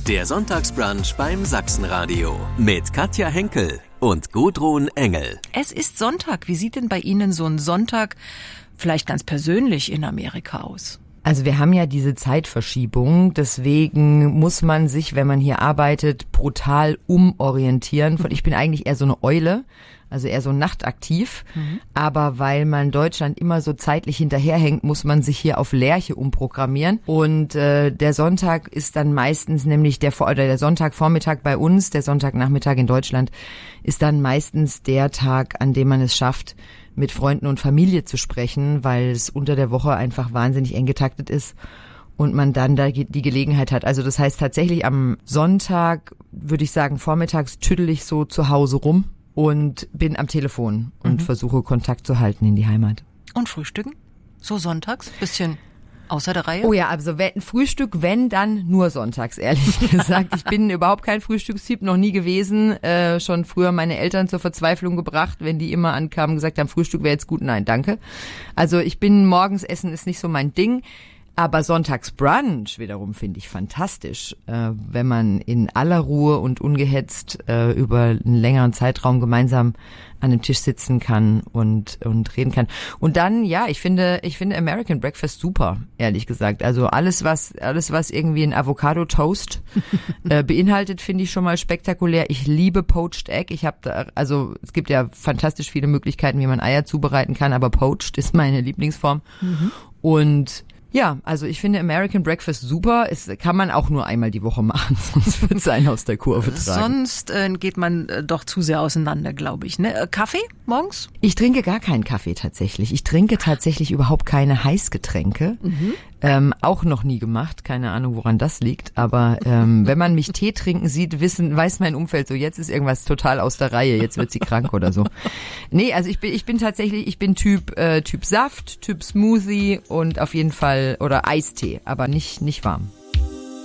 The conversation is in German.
Der Sonntagsbrunch beim Sachsenradio mit Katja Henkel und Gudrun Engel. Es ist Sonntag. Wie sieht denn bei Ihnen so ein Sonntag vielleicht ganz persönlich in Amerika aus? Also wir haben ja diese Zeitverschiebung, deswegen muss man sich, wenn man hier arbeitet, brutal umorientieren. Ich bin eigentlich eher so eine Eule, also eher so nachtaktiv. Aber weil man Deutschland immer so zeitlich hinterherhängt, muss man sich hier auf Lerche umprogrammieren. Und der Sonntag ist dann meistens nämlich der Sonntagvormittag bei uns, der Sonntagnachmittag in Deutschland ist dann meistens der Tag, an dem man es schafft, mit Freunden und Familie zu sprechen, weil es unter der Woche einfach wahnsinnig eng getaktet ist und man dann da die Gelegenheit hat. Also das heißt tatsächlich am Sonntag, würde ich sagen, vormittags tüdel ich so zu Hause rum und bin am Telefon und versuche Kontakt zu halten in die Heimat. Und frühstücken? So sonntags? Bisschen außer der Reihe? Oh ja, also ein Frühstück, wenn, dann nur sonntags, ehrlich gesagt. Ich bin überhaupt kein Frühstückstyp, noch nie gewesen. Schon früher meine Eltern zur Verzweiflung gebracht, wenn die immer ankamen und gesagt haben, Frühstück wäre jetzt gut. Nein, danke. Also morgens essen ist nicht so mein Ding. Aber Sonntagsbrunch wiederum finde ich fantastisch, wenn man in aller Ruhe und ungehetzt über einen längeren Zeitraum gemeinsam an einem Tisch sitzen kann und reden kann. Und dann, ja, ich finde American Breakfast super, ehrlich gesagt. Also alles was irgendwie ein Avocado Toast beinhaltet, finde ich schon mal spektakulär. Ich liebe Poached Egg. Es gibt ja fantastisch viele Möglichkeiten, wie man Eier zubereiten kann, aber Poached ist meine Lieblingsform. Und ja, also ich finde American Breakfast super. Es kann man auch nur einmal die Woche machen, sonst wird es einen aus der Kurve tragen. Sonst geht man doch zu sehr auseinander, glaube ich. Ne? Kaffee morgens? Ich trinke gar keinen Kaffee tatsächlich. Ich trinke tatsächlich überhaupt keine Heißgetränke. Auch noch nie gemacht. Keine Ahnung, woran das liegt. Aber wenn man mich Tee trinken sieht, weiß mein Umfeld so, jetzt ist irgendwas total aus der Reihe, jetzt wird sie krank oder so. Nee, also ich bin Typ Saft, Typ Smoothie und auf jeden Fall oder Eistee, aber nicht warm.